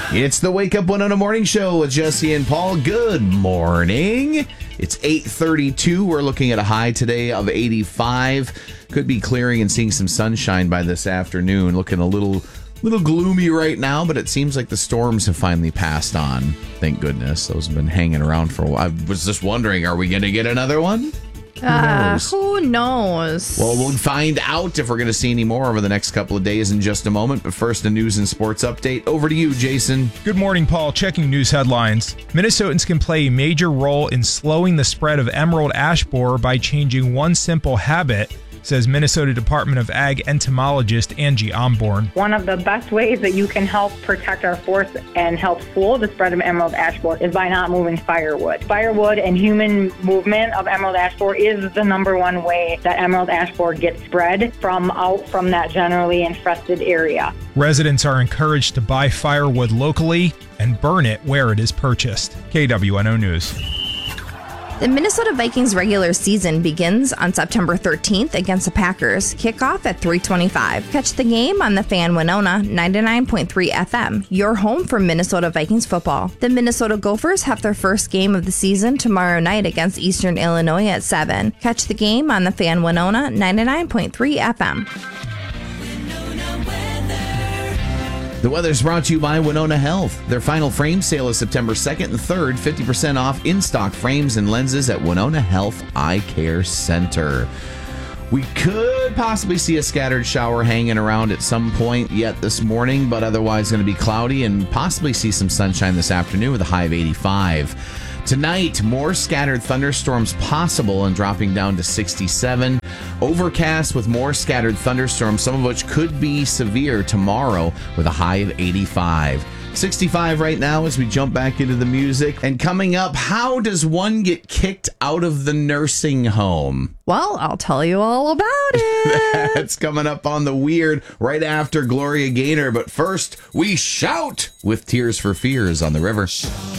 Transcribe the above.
It's the Wake Up Winona Morning Show with Jesse and Paul. Good morning. It's 8:32. We're looking at a high today of 85. Could be clearing and seeing some sunshine by this afternoon. Looking a little gloomy right now, but it seems like the storms have finally passed on. Thank goodness. Those have been hanging around for a while. I was just wondering, are we going to get another one? Who knows? Well, we'll find out if we're going to see any more over the next couple of days in just a moment. But first, a news and sports update. Over to you, Jason. Good morning, Paul. Checking news headlines. Minnesotans can play a major role in slowing the spread of emerald ash borer by changing one simple habit, says Minnesota Department of Ag entomologist Angie Omborn. One of the best ways that you can help protect our forests and help slow the spread of emerald ash borer is by not moving firewood. Firewood and human movement of emerald ash borer is the number one way that emerald ash borer gets spread from that generally infested area. Residents are encouraged to buy firewood locally and burn it where it is purchased. KWNO News. The Minnesota Vikings regular season begins on September 13th against the Packers. Kickoff at 3:25. Catch the game on the Fan Winona 99.3 FM, your home for Minnesota Vikings football. The Minnesota Gophers have their first game of the season tomorrow night against Eastern Illinois at 7. Catch the game on the Fan Winona 99.3 FM. The weather's brought to you by Winona Health. Their final frame sale is September 2nd and 3rd. 50% off in-stock frames and lenses at Winona Health Eye Care Center. We could possibly see a scattered shower hanging around at some point yet this morning, but otherwise going to be cloudy and possibly see some sunshine this afternoon with a high of 85. Tonight, more scattered thunderstorms possible and dropping down to 67. Overcast with more scattered thunderstorms, some of which could be severe tomorrow with a high of 85. 65 right now as we jump back into the music. And coming up, how does one get kicked out of the nursing home? Well, I'll tell you all about it. That's coming up on The Weird right after Gloria Gaynor. But first, we shout with Tears for Fears on the River.